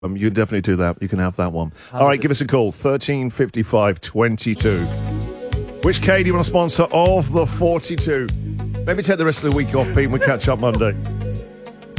You definitely do that. You can have that one. All right, give us a call, 135522. Which K do you want to sponsor of the 42? Maybe take the rest of the week off, Pete, and we'll catch up Monday.